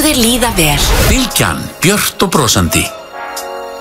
Láttu þér líða vel. Bylgjan, björt og brosandi.